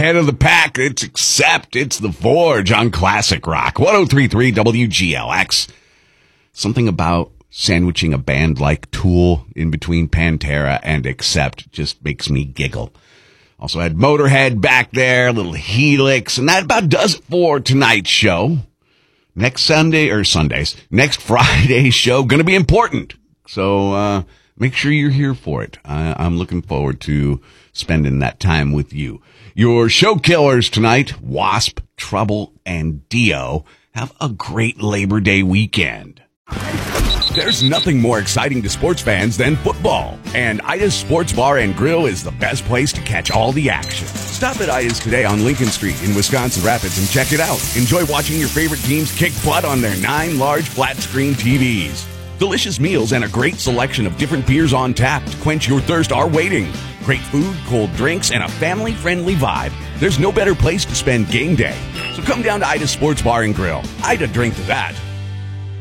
ahead of the pack. It's The Forge on Classic Rock. 103.3 WGLX. Something about sandwiching a band like Tool in between Pantera and Accept just makes me giggle. Also had Motorhead back there, a little Helix, and that about does it for tonight's show. Next Friday's show, going to be important. So make sure you're here for it. I'm looking forward to spending that time with you. Your show killers tonight, Wasp, Trouble, and Dio. Have a great Labor Day weekend. There's nothing more exciting to sports fans than football, and Ida's Sports Bar and Grill is the best place to catch all the action. Stop at Ida's today on Lincoln Street in Wisconsin Rapids and check it out. Enjoy watching your favorite teams kick butt on their 9 large flat-screen TVs. Delicious meals and a great selection of different beers on tap to quench your thirst are waiting. Great food, cold drinks, and a family-friendly vibe. There's no better place to spend game day. So come down to Ida's Sports Bar and Grill. Ida drink to that.